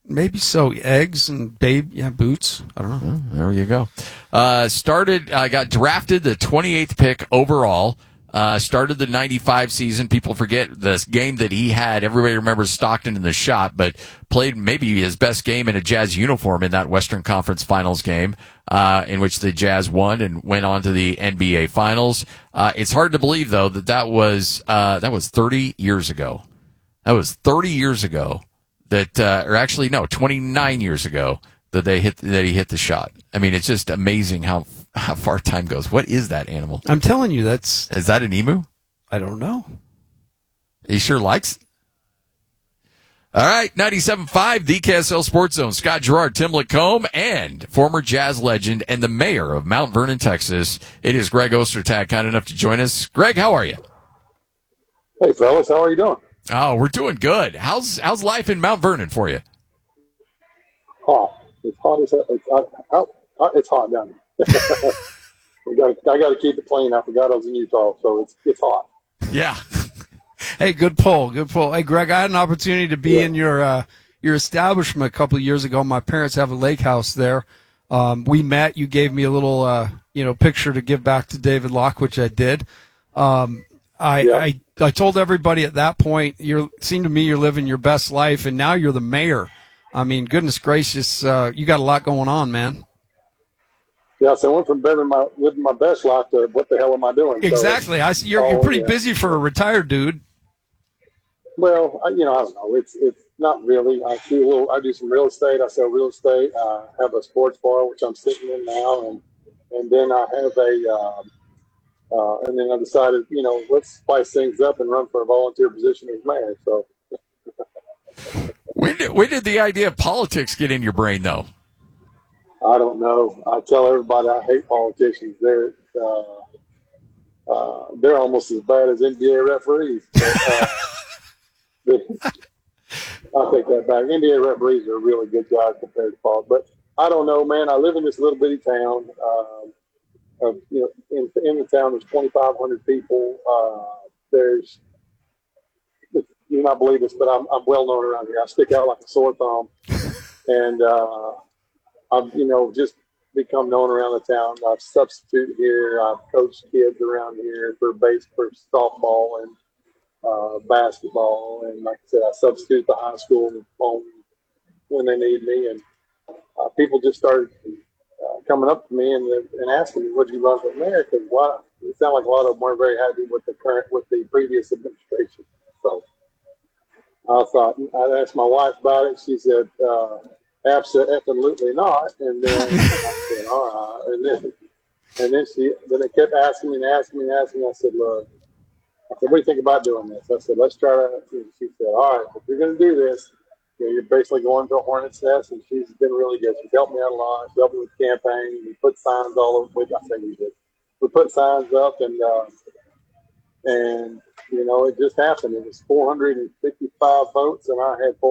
Maybe so. Eggs and boots. I don't know. Well, there you go. Got drafted the 28th pick overall. Started the 95 season. People forget this game that he had. Everybody remembers Stockton in the shot, but played maybe his best game in a Jazz uniform in that Western Conference Finals game, in which the Jazz won and went on to the NBA Finals. It's hard to believe, though, that was 30 years ago. That was 30 years ago. 29 years ago that he hit the shot. I mean, it's just amazing how far time goes. What is that animal? I'm telling you, is that an emu? I don't know. He sure likes it. All right, 97.5, the KSL Sports Zone. Scott Gerard, Tim Lacombe, and former Jazz legend and the mayor of Mount Vernon, Texas. It is Greg Ostertag, kind enough to join us. Greg, how are you? Hey, fellas, how are you doing? Oh, we're doing good. How's life in Mount Vernon for you? Hot. It's hot as it's hot down here. I got to keep it clean. I forgot I was in Utah, so it's hot. Yeah. Hey, good poll. Hey, Greg, I had an opportunity to be in your establishment a couple of years ago. My parents have a lake house there. We met. You gave me a little picture to give back to David Locke, which I did. I told everybody at that point, seemed to me you're living your best life, and now you're the mayor. I mean, goodness gracious, you got a lot going on, man. Yeah, so I went from living my best life to what the hell am I doing? Exactly. So you're pretty busy for a retired dude. Well, I don't know. It's not really. I do some real estate. I sell real estate. I have a sports bar, which I'm sitting in now, and then I have and then I decided, let's spice things up and run for a volunteer position as mayor. So, when did the idea of politics get in your brain, though? I don't know. I tell everybody I hate politicians. They're almost as bad as NBA referees. But, I'll take that back. NBA referees are really good guys compared to Paul. But I don't know, man. I live in this little bitty town. In the town, there's 2,500 people. There's, you not believe this, but I'm well known around here. I stick out like a sore thumb, and I've just become known around the town. I've substituted here. I've coached kids around here for softball and basketball, and like I said, I substitute at the high school when they need me, and people just started coming up to me and asking me, "Would you run for mayor?" Because it sounded like a lot of them weren't very happy with the previous administration. So I thought I'd ask my wife about it. She said, "Absolutely not." And then I said, "All right." And then they kept asking me and asking me and asking me. I said, "Look," what do you think about doing this? I said, "Let's try to." She said, "All right, if you're going to do this, you're basically going to a hornet's nest," and she's been really good. She's helped me out a lot. She helped me with the campaign. We put signs all over. We put signs up, and it just happened. It was 455 votes, and I had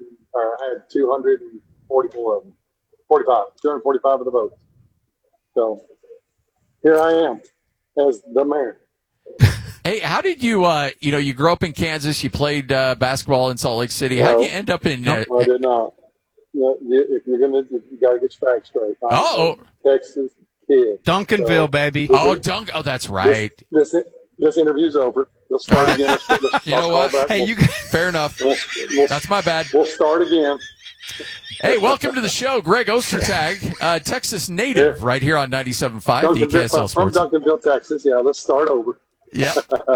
244 of them. 245 of the votes. So here I am as the mayor. Hey, how did you, you grew up in Kansas, you played basketball in Salt Lake City. How did you end up in... No, I did not. If you're going to, you got to get your facts straight. Texas kid. Duncanville, baby. Oh, that's right. This interview's over. We'll start again. You know what? Hey, fair enough. That's my bad. We'll start again. Hey, welcome to the show, Greg Ostertag, Texas native, right here on 97.5, the KSL Sports. From Duncanville, Texas. Yeah, let's start over. Yeah.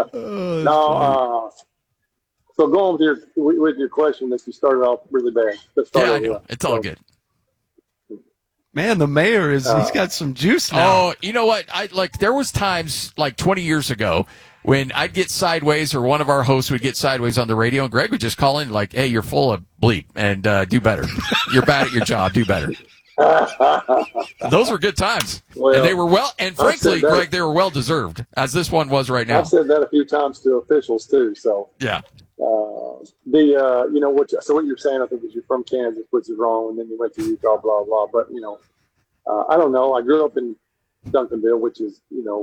So go on with your question that you started off really bad. I know. It's all good. Man, the mayor he's got some juice now. Oh, you know what? There was times like 20 years ago when I'd get sideways, or one of our hosts would get sideways on the radio, and Greg would just call in like, "Hey, you're full of bleep, and do better. You're bad at your job. Do better." Those were good times, and they were frankly, Greg, they were well deserved, as this one was right now. I've said that a few times to officials too. So yeah. So what you're saying, I think, is you're from Kansas, which is wrong, and then you went to Utah, blah blah. But I don't know. I grew up in Duncanville, which is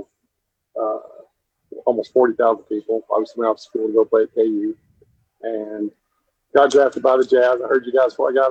almost 40,000 people. I was went off to school to go play at KU, and got drafted by the Jazz. I heard you guys before I got